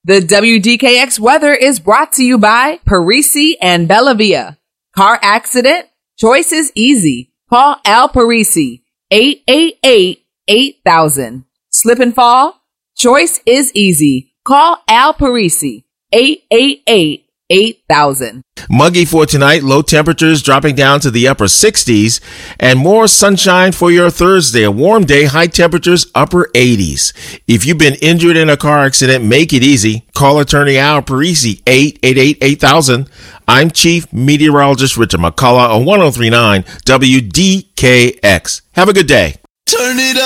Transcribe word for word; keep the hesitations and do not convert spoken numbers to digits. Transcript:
The W D K X weather is brought to you by Parisi and Bellavia. Car accident? Choice is easy. Call Al Parisi, eight eight eight, eight thousand. Slip and fall? Choice is easy. Call Al Parisi, eight eight eight, eight thousand. Muggy for tonight, low temperatures dropping down to the upper sixties, and more sunshine for your Thursday. A warm day, high temperatures, upper eighties. If you've been injured in a car accident, make it easy. Call attorney Al Parisi, eight eight eight, eight thousand. I'm Chief Meteorologist Richard McCullough on one oh three point nine W D K X. Have a good day. Turn it up.